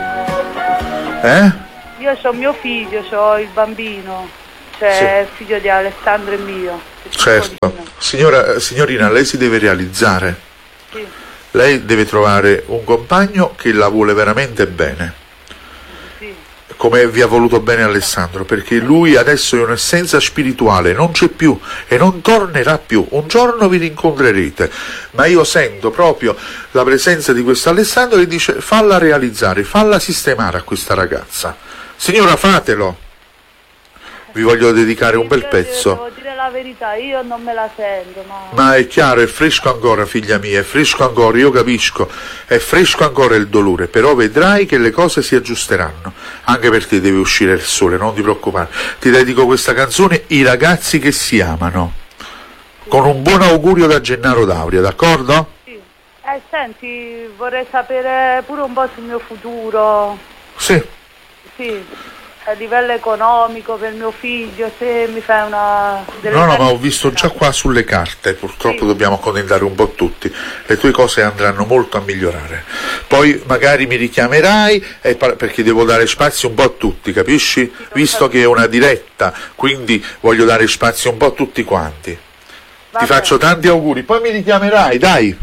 S4: Io ho mio figlio, ho il bambino, cioè il figlio di Alessandro è mio.
S1: Certo, signorina, lei si deve realizzare.
S4: Sì.
S1: Lei deve trovare un compagno che la vuole veramente bene,
S4: sì,
S1: come vi ha voluto bene Alessandro, perché lui adesso è un'essenza spirituale, non c'è più e non tornerà più. Un giorno vi rincontrerete, ma io sento proprio la presenza di questo Alessandro che dice: falla realizzare, falla sistemare a questa ragazza. Signora, fatelo. Vi voglio dedicare un bel pezzo.
S4: Devo dire la verità, io non me la sento.
S1: Ma è chiaro, è fresco ancora, figlia mia, è fresco ancora, io capisco, è fresco ancora il dolore, però vedrai che le cose si aggiusteranno. Anche per te deve uscire il sole, non ti preoccupare. Ti dedico questa canzone, I ragazzi che si amano, con un buon augurio da Gennaro D'Auria, d'accordo?
S4: Sì. Senti, vorrei sapere pure un po' sul mio futuro.
S1: Sì.
S4: Sì. A livello economico per mio figlio, se mi fai una...
S1: No, ma ho visto già qua sulle carte, purtroppo dobbiamo accontentare un po' tutti, le tue cose andranno molto a migliorare. Poi magari mi richiamerai perché devo dare spazio un po' a tutti, capisci? Visto che è una diretta, quindi voglio dare spazio un po' a tutti quanti. Ti faccio tanti auguri, poi mi richiamerai, dai.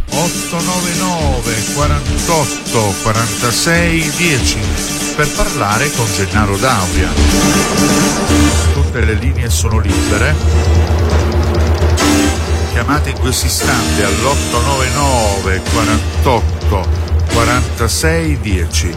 S1: 899 48 46 10 per parlare con Gennaro D'Auria. Tutte le linee sono libere. Chiamate in questo istante all'899 48 46 10.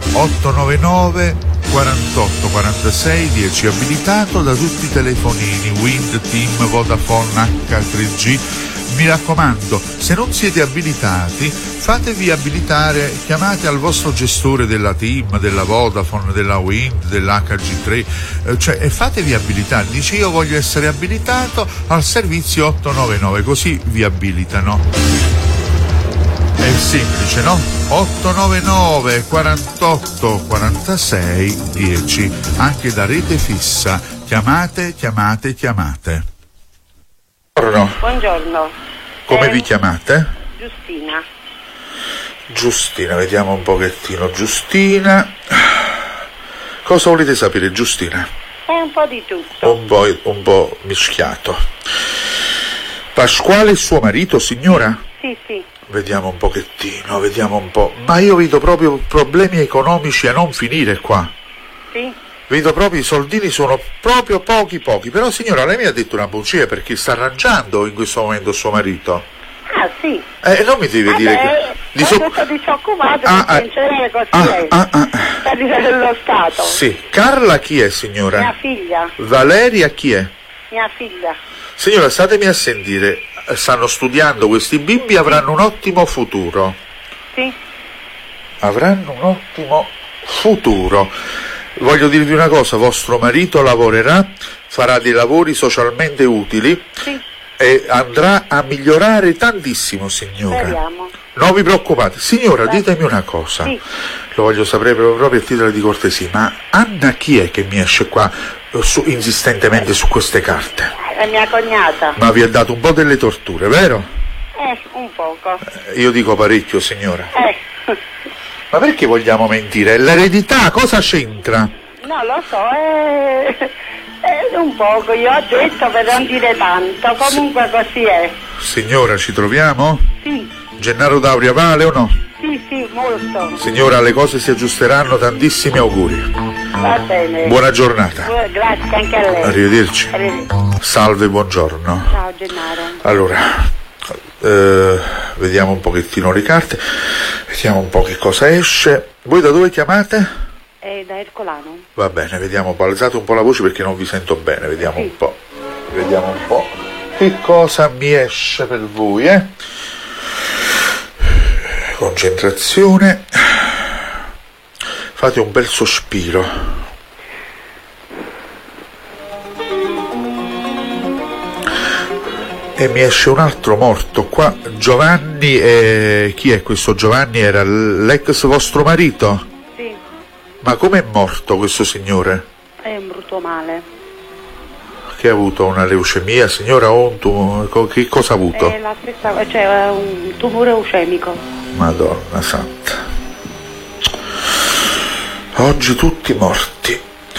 S1: 899 48 46 10, abilitato da tutti i telefonini Wind, TIM, Vodafone, H3G. Mi raccomando, se non siete abilitati, fatevi abilitare, chiamate al vostro gestore della TIM, della Vodafone, della Wind, dell'HG3, e fatevi abilitare. Dice: io voglio essere abilitato al servizio 899, così vi abilitano. È semplice, no? 899 48 46 10, anche da rete fissa. Chiamate.
S2: Buongiorno.
S1: Come vi chiamate?
S2: Giustina,
S1: vediamo un pochettino. Giustina, cosa volete sapere, Giustina?
S2: È un po' di tutto.
S1: Un po' mischiato. Pasquale è suo marito, signora?
S2: Sì.
S1: Vediamo un pochettino, vediamo un po'. Ma io vedo proprio problemi economici a non finire qua.
S2: Sì.
S1: Vedo proprio i soldini sono proprio pochi. Però signora, lei mi ha detto una bugia, perché sta arrangiando in questo momento suo marito.
S2: Ah, sì.
S1: Non mi deve dire che...
S2: tutto disoccupato, funzionare così a livello dello Stato.
S1: Sì. Carla chi è, signora?
S2: Mia figlia.
S1: Valeria chi è?
S4: mia figlia.
S1: Signora, statemi a sentire, stanno studiando questi bimbi, avranno un ottimo futuro.
S4: Sì.
S1: Avranno un ottimo futuro. Voglio dirvi una cosa, vostro marito lavorerà, farà dei lavori socialmente utili,
S4: Sì.
S1: e andrà a migliorare tantissimo, signora.
S4: Speriamo.
S1: Non vi preoccupate. Signora, ditemi una cosa.
S4: Sì.
S1: Lo voglio sapere proprio a titolo di cortesia, ma Anna chi è che mi esce qua insistentemente su queste carte?
S4: È mia cognata.
S1: Ma vi ha dato un po' delle torture, vero?
S4: Un poco.
S1: Io dico parecchio, signora.
S4: Eh.
S1: Ma perché vogliamo mentire? L'eredità cosa c'entra?
S4: No, lo so, è un poco, io ho detto per non dire tanto, comunque così è.
S1: Signora, ci troviamo?
S4: Sì,
S1: Gennaro D'Auria vale o no?
S4: sì, molto.
S1: Signora, le cose si aggiusteranno, tantissimi auguri.
S4: Va bene.
S1: Buona giornata.
S4: Grazie anche a lei.
S1: Arrivederci.
S4: Arrivederci.
S1: Salve, buongiorno.
S4: Ciao Gennaro.
S1: Allora, vediamo un pochettino le carte, vediamo un po' che cosa esce. Voi da dove chiamate?
S4: Da Ercolano.
S1: Va bene, vediamo un po', alzate un po' la voce perché non vi sento bene, vediamo un po'. Vediamo un po' che cosa mi esce per voi, Concentrazione. Fate un bel sospiro. E mi esce un altro morto qua, Giovanni, chi è questo Giovanni? Era l'ex vostro marito?
S4: Sì.
S1: Ma com'è morto questo signore?
S4: È un brutto male.
S1: Che ha avuto una leucemia, signora, o un tumore? Che cosa ha avuto?
S4: È la stessa, cioè un tumore leucemico.
S1: Madonna santa. Oggi tutti morti.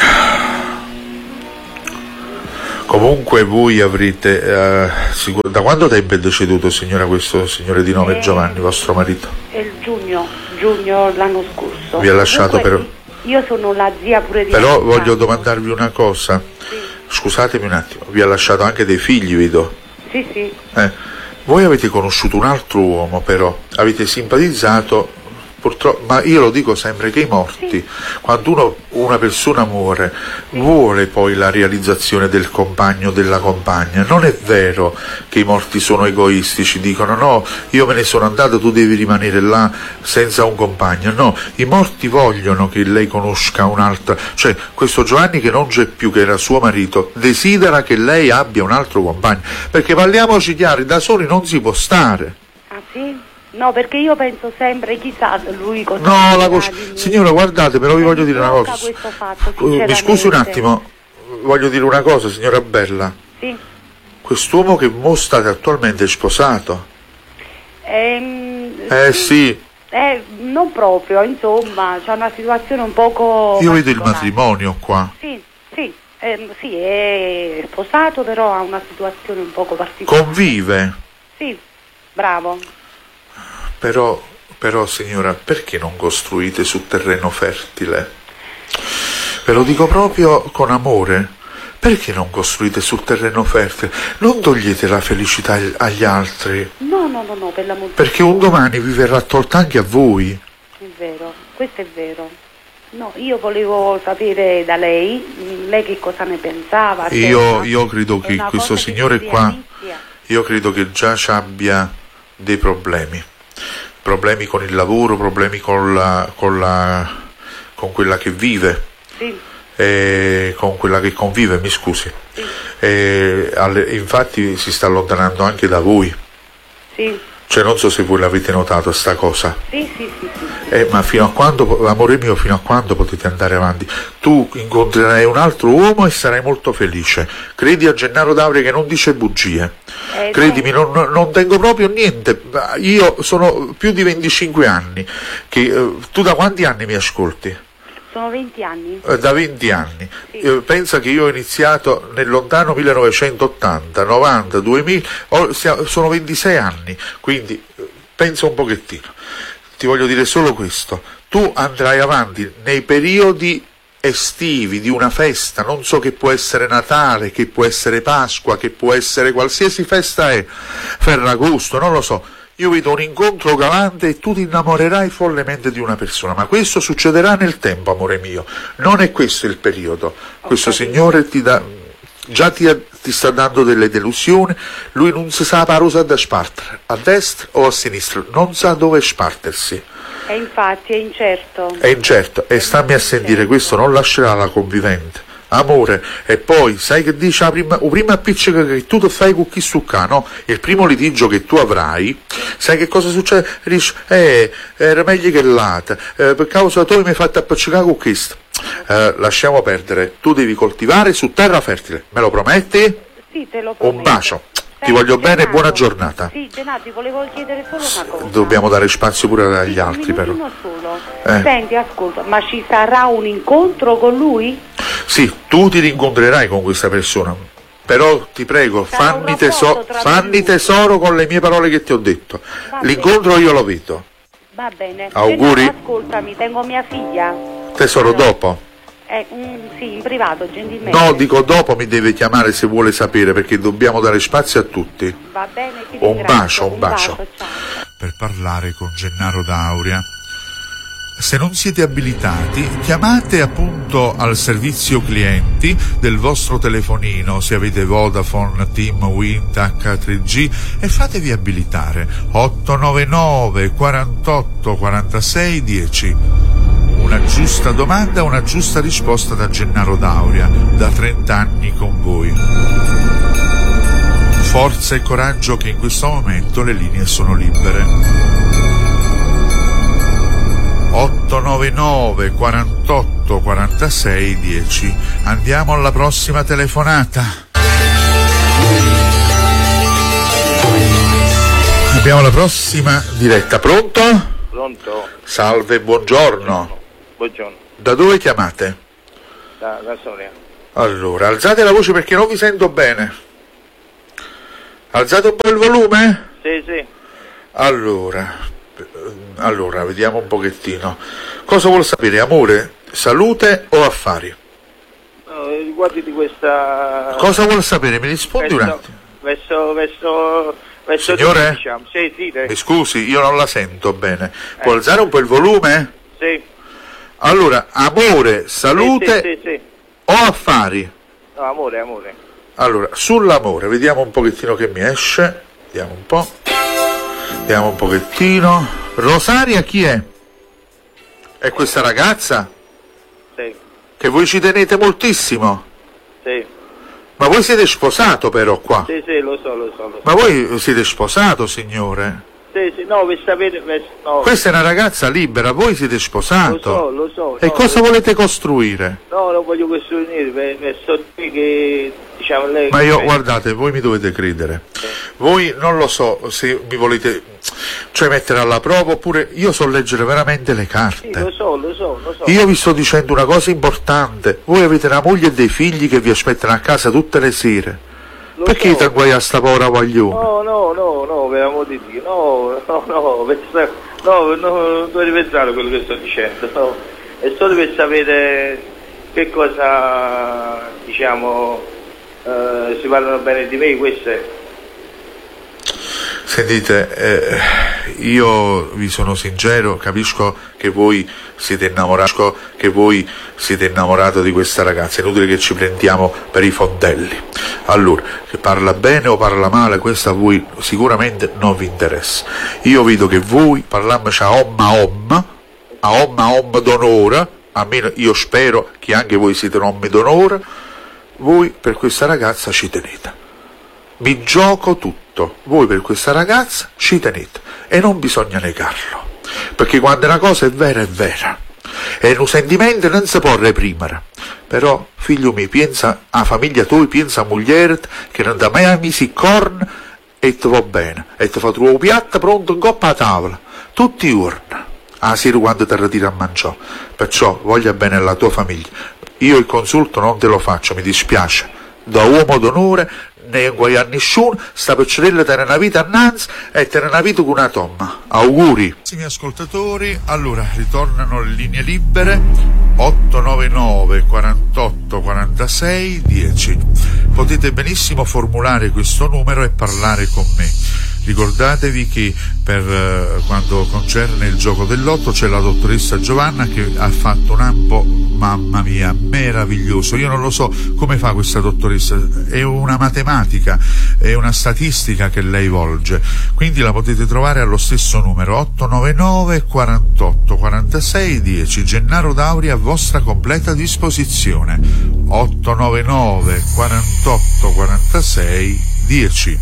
S1: Comunque voi avrete, da quando tempo è deceduto, signora, questo signore di nome Giovanni, vostro marito?
S4: È il giugno l'anno scorso.
S1: Vi ha lasciato per...
S4: Io sono la zia pure di...
S1: Però voglio domandarvi una cosa,
S4: Sì.
S1: Scusatemi un attimo, vi ha lasciato anche dei figli, vedo?
S4: Sì.
S1: Voi avete conosciuto un altro uomo, però, avete simpatizzato, purtroppo, ma io lo dico sempre che i morti, quando una persona muore, vuole poi la realizzazione del compagno o della compagna. Non è vero che i morti sono egoistici, dicono no, io me ne sono andato, tu devi rimanere là senza un compagno. No, i morti vogliono che lei conosca un'altra, cioè questo Giovanni che non c'è più, che era suo marito, desidera che lei abbia un altro compagno, perché parliamoci chiari, da soli non si può stare.
S4: Ah sì? No, perché io penso sempre, chissà lui cosa...
S1: No, signora, guardate, però vi voglio dire una cosa.
S4: Questo fatto,
S1: Mi scusi un attimo, voglio dire una cosa, signora Bella.
S4: Sì.
S1: Quest'uomo che mo state attualmente è sposato? Sì.
S4: Non proprio, insomma, c'è una situazione un poco...
S1: Io vedo il matrimonio qua.
S4: Sì, è sposato, però ha una situazione un poco particolare.
S1: Convive?
S4: Sì, bravo.
S1: Però signora, perché non costruite su terreno fertile? Ve lo dico proprio con amore. Perché non costruite sul terreno fertile? Non togliete la felicità agli altri.
S4: No, per l'amor di
S1: Perché un domani vi verrà tolta anche a voi.
S4: È vero, questo è vero. No, io volevo sapere da lei che cosa ne pensava.
S1: Io credo che questo signore qua, io credo che già abbia dei problemi con il lavoro, problemi con quella che vive, con quella che convive, mi scusi. Infatti si sta allontanando anche da voi.
S4: Sì.
S1: Cioè non so se voi l'avete notato sta cosa.
S4: Sì.
S1: Ma fino a quando, amore mio, fino a quando potete andare avanti? Tu incontrerai un altro uomo e sarai molto felice. Credi a Gennaro D'Auria che non dice bugie. Credimi, non tengo proprio niente. Io sono più di 25 anni. Tu da quanti anni mi ascolti?
S4: Sono 20 anni.
S1: Da 20 anni.
S4: Sì.
S1: Pensa che io ho iniziato nel lontano 1980, 90, 2000, sono 26 anni, quindi pensa un pochettino. Ti voglio dire solo questo. Tu andrai avanti nei periodi estivi di una festa, non so, che può essere Natale, che può essere Pasqua, che può essere qualsiasi festa è, Ferragosto, non lo so. Io vedo un incontro galante e tu ti innamorerai follemente di una persona, ma questo succederà nel tempo, amore mio. Non è questo il periodo. Questo Signore ti dà già ti sta dando delle delusioni, lui non si sa la rosa da spartere, a destra o a sinistra, non sa dove spartersi.
S4: E infatti è incerto.
S1: È incerto, e stammi a sentire, questo non lascerà la convivente. Amore, e poi sai che dice o prima appiccica che tu ti fai con chi succa, no? Il primo litigio che tu avrai, sai che cosa succede? Dici, era meglio che l'altra, per causa tu mi hai fatto appiccicare con questo. Lasciamo perdere, tu devi coltivare su terra fertile, me lo prometti?
S4: Sì, te lo prometto.
S1: Un bacio. Ti voglio bene e buona giornata.
S4: Sì, Gennaro, ti volevo chiedere solo una cosa.
S1: Dobbiamo dare spazio pure agli altri, però.
S4: Solo. Senti, ascolta, ma ci sarà un incontro con lui?
S1: Sì, tu ti rincontrerai con questa persona, però ti prego, fanni tesoro con le mie parole che ti ho detto. L'incontro io lo vedo.
S4: Va bene.
S1: Auguri.
S4: Gennaro, ascoltami, tengo mia figlia.
S1: Tesoro, dopo?
S4: Sì, in privato, gentilmente.
S1: No, dico dopo mi deve chiamare se vuole sapere, perché dobbiamo dare spazio a tutti.
S4: Va bene, ti
S1: Un
S4: ringrazio.
S1: bacio.
S4: Ciao.
S1: Per parlare con Gennaro D'Auria, se non siete abilitati, chiamate appunto al servizio clienti del vostro telefonino, se avete Vodafone, TIM, Wind, H3G, e fatevi abilitare 899 48 46 10. Una giusta domanda, una giusta risposta da Gennaro D'Auria, da 30 anni con voi. Forza e coraggio, che in questo momento le linee sono libere. 899 48 46 10. Andiamo alla prossima telefonata. Abbiamo la prossima diretta. Pronto?
S5: Pronto?
S1: Salve, buongiorno.
S5: Buongiorno.
S1: Da dove chiamate?
S5: Da Soria.
S1: Allora, alzate la voce perché non vi sento bene. Alzate un po' il volume?
S5: Sì.
S1: Allora, vediamo un pochettino. Cosa vuol sapere, amore? Salute o affari?
S5: No, riguardi di questa...
S1: Cosa vuol sapere? Mi rispondi un attimo.
S5: Verso
S1: Signore?
S5: Diciamo. Sì,
S1: Mi scusi, io non la sento bene. Può alzare un po' il volume?
S5: Sì.
S1: Allora, amore, salute
S5: Sì.
S1: o affari?
S5: No, amore.
S1: Allora, sull'amore, vediamo un pochettino che mi esce. Vediamo un pochettino. Rosaria chi è? È questa ragazza?
S5: Sì.
S1: Che voi ci tenete moltissimo?
S5: Sì.
S1: Ma voi siete sposato però qua?
S5: Sì, lo so.
S1: Ma voi siete sposato, signore?
S5: Sì, no, per sapere... No.
S1: Questa è una ragazza libera, voi siete sposato?
S5: Lo so.
S1: E cosa volete costruire?
S5: No, non voglio costruire, verso che, diciamo, lei...
S1: Ma io, guardate, voi mi dovete credere. Voi non lo so se mi volete, cioè, mettere alla prova, oppure io so leggere veramente le carte.
S5: Sì, lo so.
S1: Io vi sto dicendo una cosa importante. Voi avete una moglie e dei figli che vi aspettano a casa tutte le sere. Perché ti agguai a sta povera guaglione?
S5: No, per amor di Dio, no, non dovete pensare a quello che sto dicendo, no. È solo per sapere che cosa, diciamo, si parlano bene di me, questo è.
S1: Sentite, io vi sono sincero, capisco che voi siete innamorato di questa ragazza, è inutile che ci prendiamo per i fondelli. Allora, che parla bene o parla male, questo a voi sicuramente non vi interessa. Io vedo che voi parliamoci a om d'onore, almeno io spero che anche voi siete uomini d'onore, voi per questa ragazza ci tenete. Vi gioco tutto, voi per questa ragazza ci tenete e non bisogna negarlo, perché quando una cosa è vera e un sentimento non si può reprimere. Però figlio mio, pensa a famiglia tua, pensa a moglie che non ti mai misi corn e ti va bene e ti fa trovare un piatto pronto in coppa a tavola tutti i giorni a sera quando ti ritira a mangiare. Perciò voglia bene alla tua famiglia. Io il consulto non te lo faccio, mi dispiace, da uomo d'onore ne guai a nessuno, sta piccerella tiene una vita annanzi e tiene una vita con una tomma. Auguri. Carissimi ascoltatori, allora ritornano le linee libere 899 48 46 10. Potete benissimo formulare questo numero e parlare con me. Ricordatevi che per quanto concerne il gioco del lotto c'è la dottoressa Giovanna che ha fatto un ampo, mamma mia, meraviglioso. Io non lo so come fa questa dottoressa, è una matematica, è una statistica che lei volge, quindi la potete trovare allo stesso numero 899 48 46 10. Gennaro Dauri a vostra completa disposizione, 899 48 46 10.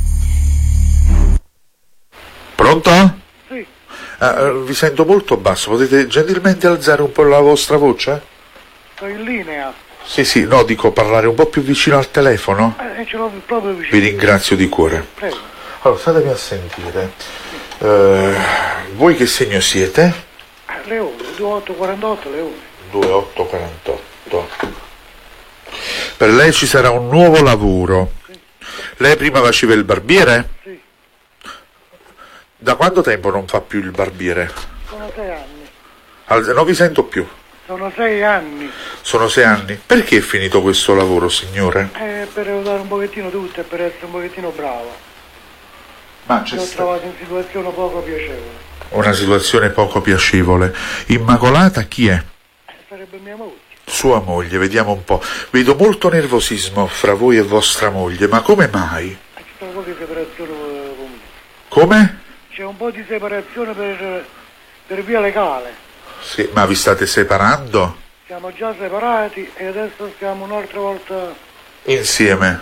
S1: Pronto?
S3: Sì.
S1: Vi sento molto basso, potete gentilmente alzare un po' la vostra voce?
S3: Sto in linea.
S1: Sì, no, dico parlare un po' più vicino al telefono.
S3: Ce l'ho proprio vicino.
S1: Vi ringrazio di cuore.
S3: Prego.
S1: Allora, statemi a sentire. Voi che segno siete?
S3: Leone, 2848 Leone.
S1: 2848. Per lei ci sarà un nuovo lavoro.
S3: Sì.
S1: Lei prima faceva il barbiere?
S3: Sì.
S1: Da quanto tempo non fa più il barbiere?
S3: Sono 6 anni.
S1: Non vi sento più.
S3: Sono 6 anni.
S1: Sono 6 anni. Perché è finito questo lavoro, signore?
S3: Per aiutare un pochettino tutto e per essere un pochettino bravo.
S1: Ma
S3: Mi ho trovato in situazione poco piacevole.
S1: Una situazione poco piacevole. Immacolata chi è?
S3: Sarebbe mia moglie.
S1: Sua moglie, vediamo un po'. Vedo molto nervosismo fra voi e vostra moglie, ma come mai?
S3: C'è un po' di separazione con me.
S1: Come?
S3: C'è un po' di separazione per via legale.
S1: Sì, ma vi state separando?
S3: Siamo già separati e adesso stiamo un'altra volta
S1: Insieme.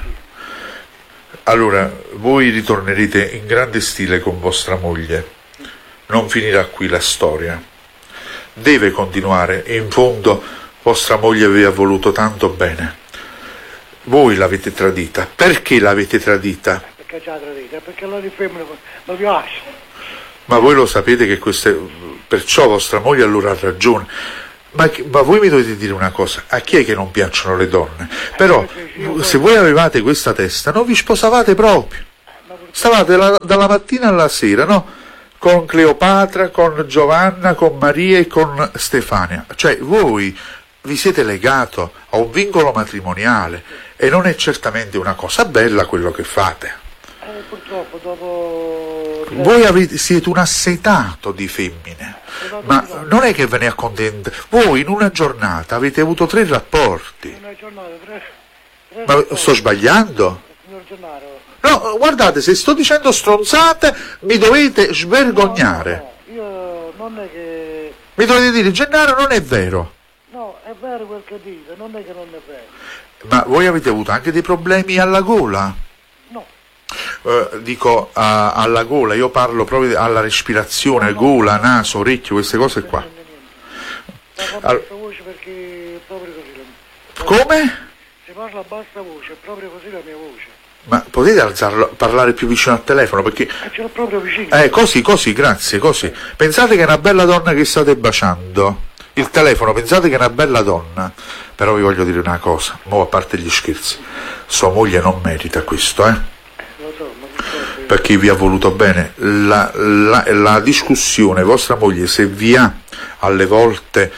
S1: Allora, voi ritornerete in grande stile con vostra moglie. Non finirà qui la storia. Deve continuare e in fondo vostra moglie vi ha voluto tanto bene. Voi l'avete tradita. Perché l'avete tradita?
S3: Perché ci ha tradita? Perché la di femmina mi piace.
S1: Ma voi lo sapete che perciò vostra moglie allora ha ragione. Ma voi mi dovete dire una cosa, a chi è che non piacciono le donne? Però se voi avevate questa testa non vi sposavate proprio. Stavate dalla mattina alla sera, no? Con Cleopatra, con Giovanna, con Maria e con Stefania. Cioè voi vi siete legato a un vincolo matrimoniale e non è certamente una cosa bella quello che fate.
S3: Purtroppo dopo...
S1: Voi siete un assetato di femmine, ma non è che ve ne accontentate. Voi in una giornata avete avuto 3 rapporti.
S3: Una giornata, 3
S1: Ma
S3: rapporti.
S1: sto sbagliando?
S3: Signor Gennaro.
S1: No, guardate, se sto dicendo stronzate mi dovete svergognare.
S3: No, io non è che...
S1: Mi dovete dire, Gennaro, non è vero.
S3: No, è vero quel che dite, non è che non è vero.
S1: Ma voi avete avuto anche dei problemi alla gola?
S3: No.
S1: Dico alla gola, io parlo proprio alla respirazione, gola, naso, orecchio, queste cose qua.
S3: Niente. Parla a bassa voce perché è proprio così.
S1: Come?
S3: Se parla a bassa voce, è proprio così la mia voce.
S1: Ma potete alzarlo, parlare più vicino al telefono, perché...
S3: Ce l'ho proprio vicino.
S1: Così, grazie, così. Pensate che è una bella donna che state baciando. Il telefono, pensate che è una bella donna. Però vi voglio dire una cosa, mo a parte gli scherzi. Sua moglie non merita questo,
S3: Lo so, ma purtroppo...
S1: Perché vi ha voluto bene. La discussione, vostra moglie, se vi ha alle volte,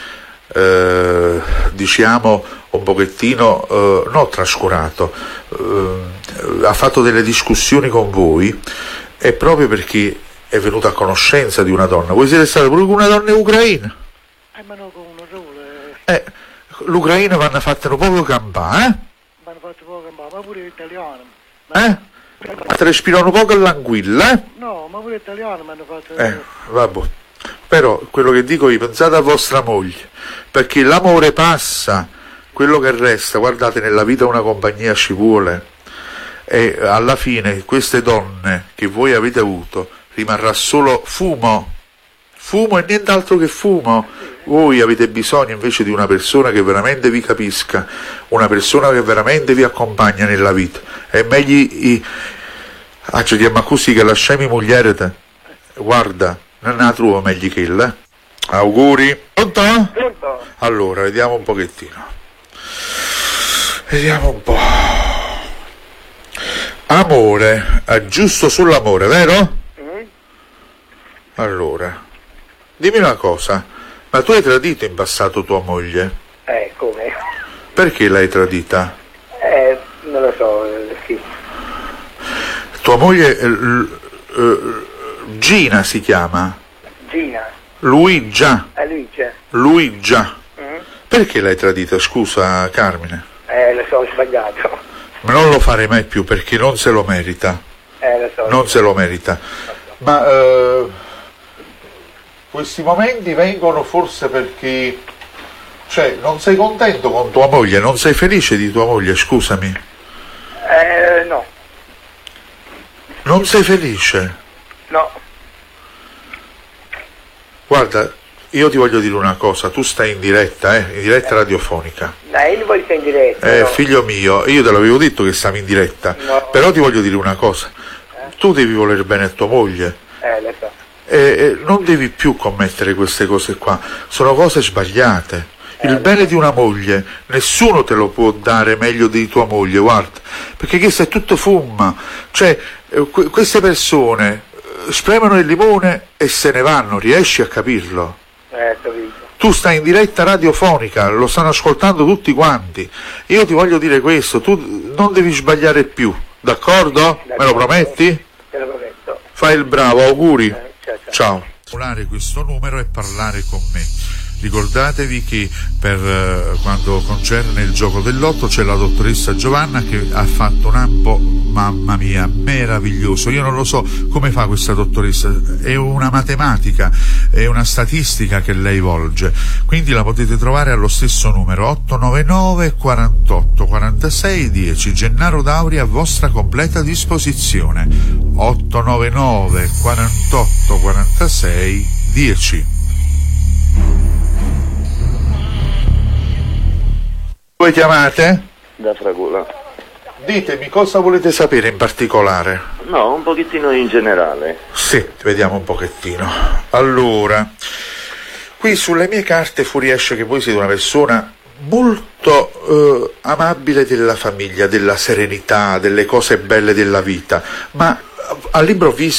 S1: diciamo, un pochettino, no, trascurato, ha fatto delle discussioni con voi, è proprio perché è venuta a conoscenza di una donna. Voi siete stati pure con una donna ucraina?
S3: Ma no, con uno solo.
S1: L'Ucraina vanno fatte un poco campare,
S3: Mi hanno fatto poco ma pure l'italiano.
S1: Te respirano un poco all'anguilla,
S3: No, ma pure l'italiano mi hanno fatto...
S1: vabbè. Però quello che dico io, pensate a vostra moglie, perché l'amore passa, quello che resta, guardate, nella vita una compagnia ci vuole, e alla fine queste donne che voi avete avuto rimarrà solo fumo e nient'altro che fumo. Voi avete bisogno invece di una persona che veramente vi capisca, una persona che veramente vi accompagna nella vita. È meglio ci chiama così che lasciami mogliere te. Guarda, non la trovo meglio che il. Auguri. Pronto?
S3: Pronto?
S1: Allora, vediamo un pochettino. Vediamo un po'. Amore, giusto sull'amore, vero? Allora, dimmi una cosa, ma tu hai tradito in passato tua moglie?
S3: Come?
S1: Perché l'hai tradita?
S3: Non lo so, sì.
S1: Tua moglie Gina si chiama?
S3: Gina.
S1: Luigia.
S3: Luigia.
S1: Perché l'hai tradita, scusa Carmine?
S3: Lo so, ho sbagliato.
S1: Ma non lo farei mai più perché non se lo merita.
S3: Lo so.
S1: Non se lo merita. Ma questi momenti vengono forse perché, cioè, non sei contento con tua moglie, non sei felice di tua moglie, scusami.
S3: No.
S1: Non sei felice?
S3: No.
S1: Guarda, io ti voglio dire una cosa, tu stai in diretta radiofonica.
S3: Io non voglio stare in diretta. No.
S1: Figlio mio, io te l'avevo detto che stavi in diretta,
S3: no.
S1: Però ti voglio dire una cosa, tu devi voler bene a tua moglie.
S3: Lo so.
S1: Non devi più commettere queste cose qua, sono cose sbagliate. Il bene di una moglie nessuno te lo può dare meglio di tua moglie, guarda, perché questo è tutto fumma, cioè queste persone spremono il limone e se ne vanno, riesci a capirlo? Tu stai in diretta radiofonica, lo stanno ascoltando tutti quanti, io ti voglio dire questo, tu non devi sbagliare più, d'accordo? Me lo prometti?
S3: Te lo prometto.
S1: Fai il bravo, auguri.
S3: Ciao.
S1: Questo numero e parlare con me. Ricordatevi che per quando concerne il gioco del lotto c'è la dottoressa Giovanna che ha fatto un ampo, mamma mia, meraviglioso. Io non lo so come fa questa dottoressa, è una matematica, è una statistica che lei volge, quindi la potete trovare allo stesso numero 899 48 46 10. Gennaro Dauri a vostra completa disposizione, 899 48 46 10. Voi chiamate?
S6: Da Fragola.
S1: Ditemi cosa volete sapere in particolare.
S6: No, un pochettino in generale.
S1: Sì, vediamo un pochettino. Allora, qui sulle mie carte fuoriesce che voi siete una persona molto amabile della famiglia, della serenità, delle cose belle della vita, ma all'improvviso